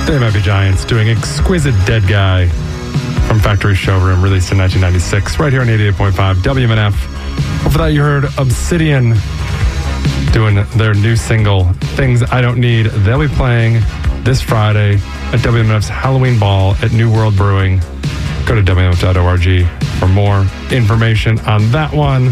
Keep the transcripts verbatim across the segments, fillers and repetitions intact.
They Might Be Giants doing Exquisite Dead Guy from Factory Showroom, released in nineteen ninety-six, right here on eighty-eight point five W M N F. Before that, you heard Obsidian doing their new single, Things I Don't Need. They'll be playing this Friday at W M N F's Halloween Ball at New World Brewing. Go to W M N F dot org for more information on that one.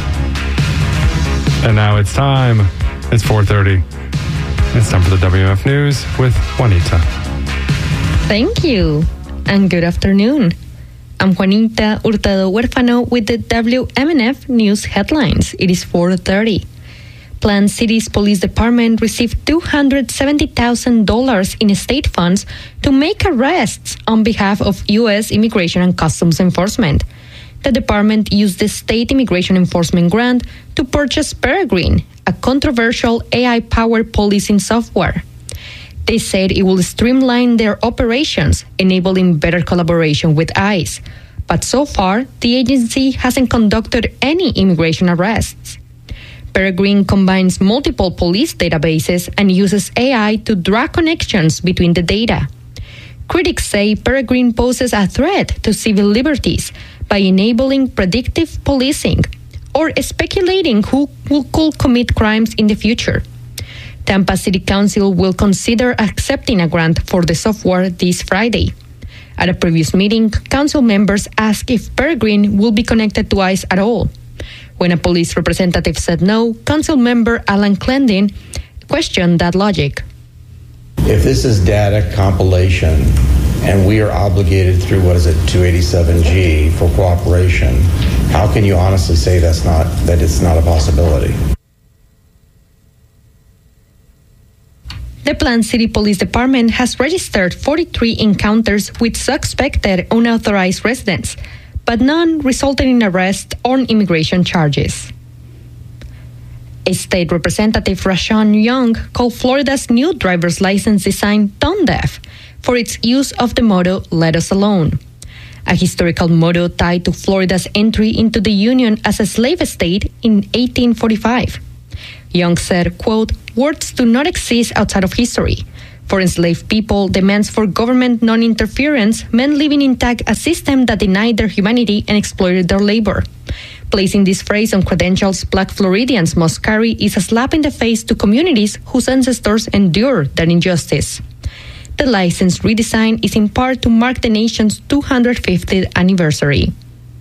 And now it's time. It's four thirty. It's time for the W M F News with Juanita. Thank you, and good afternoon. I'm Juanita Hurtado Huérfano with the W M N F News headlines. It is four thirty. Plant City's police department received two hundred seventy thousand dollars in state funds to make arrests on behalf of U S Immigration and Customs Enforcement. The department used the state immigration enforcement grant to purchase Peregrine, a controversial A I-powered policing software. They said it will streamline their operations, enabling better collaboration with ICE. But so far, the agency hasn't conducted any immigration arrests. Peregrine combines multiple police databases and uses A I to draw connections between the data. Critics say Peregrine poses a threat to civil liberties by enabling predictive policing or speculating who will, could commit crimes in the future. Tampa City Council will consider accepting a grant for the software this Friday. At a previous meeting, council members asked if Peregrine will be connected to ICE at all. When a police representative said no, council member Alan Clendon questioned that logic. If this is data compilation and we are obligated through, what is it, two eighty-seven G for cooperation, how can you honestly say that's not, that it's not a possibility? The Plant City Police Department has registered forty-three encounters with suspected unauthorized residents, but none resulted in arrest or immigration charges. A state representative, Rashawn Young, called Florida's new driver's license design tone-deaf for its use of the motto, "Let us alone," a historical motto tied to Florida's entry into the Union as a slave state in eighteen forty-five. Young said, quote, "Words do not exist outside of history. For enslaved people, demands for government non-interference meant leaving intact a system that denied their humanity and exploited their labor. Placing this phrase on credentials Black Floridians must carry is a slap in the face to communities whose ancestors endured that injustice." The license redesign is in part to mark the nation's two hundred fiftieth anniversary.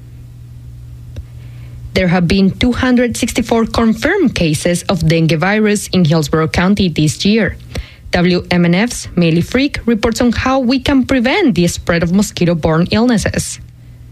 There have been two hundred sixty-four confirmed cases of dengue virus in Hillsborough County this year. W M N F's Meili Freak reports on how we can prevent the spread of mosquito-borne illnesses.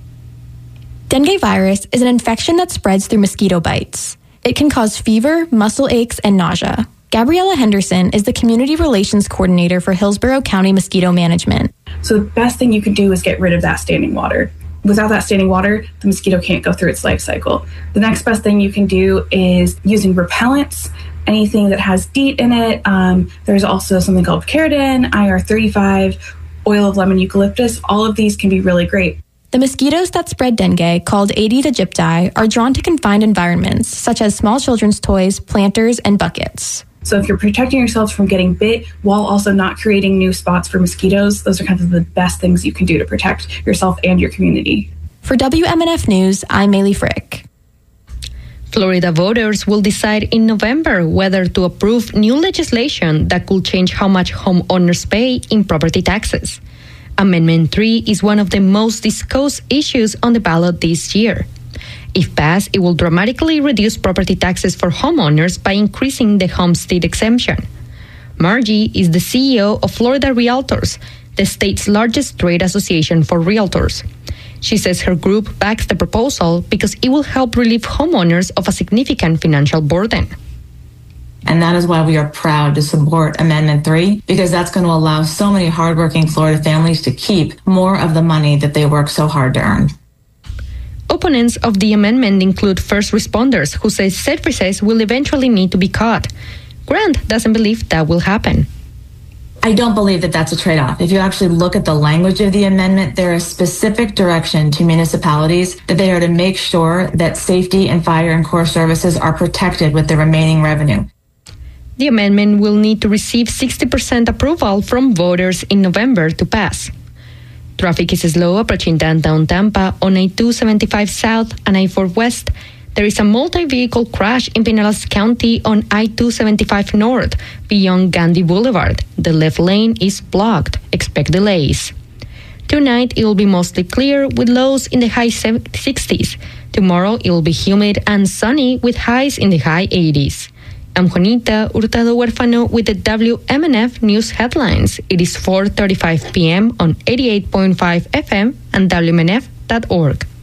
Dengue virus is an infection that spreads through mosquito bites. It can cause fever, muscle aches, and nausea. Gabriella Henderson is the Community Relations Coordinator for Hillsborough County Mosquito Management. So the best thing you can do is get rid of that standing water. Without that standing water, the mosquito can't go through its life cycle. The next best thing you can do is using repellents, anything that has DEET in it. Um, there's also something called Picaridin, I R thirty-five, oil of lemon eucalyptus. All of these can be really great. The mosquitoes that spread dengue, called Aedes aegypti, are drawn to confined environments, such as small children's toys, planters, and buckets. So if you're protecting yourselves from getting bit while also not creating new spots for mosquitoes, those are kind of the best things you can do to protect yourself and your community. For W M N F News, I'm Meili Frick. Florida voters will decide in November whether to approve new legislation that could change how much homeowners pay in property taxes. Amendment three is one of the most discussed issues on the ballot this year. If passed, it will dramatically reduce property taxes for homeowners by increasing the homestead exemption. Margie is the C E O of Florida Realtors, the state's largest trade association for realtors. She says her group backs the proposal because it will help relieve homeowners of a significant financial burden. And that is why we are proud to support Amendment three, because that's going to allow so many hardworking Florida families to keep more of the money that they work so hard to earn. Opponents of the amendment include first responders who say services will eventually need to be cut. Grant doesn't believe that will happen. I don't believe that that's a trade-off. If you actually look at the language of the amendment, there is specific direction to municipalities that they are to make sure that safety and fire and core services are protected with the remaining revenue. The amendment will need to receive sixty percent approval from voters in November to pass. Traffic is slow approaching downtown Tampa on I two seventy-five South and I four West. There is a multi-vehicle crash in Pinellas County on I two seventy-five North beyond Gandhi Boulevard. The left lane is blocked. Expect delays. Tonight, it will be mostly clear with lows in the high sixties. Tomorrow, it will be humid and sunny with highs in the high eighties. I'm Juanita Hurtado Huerfano with the W M N F News Headlines. It is four thirty-five p.m. on eighty-eight point five F M and W M N F dot org.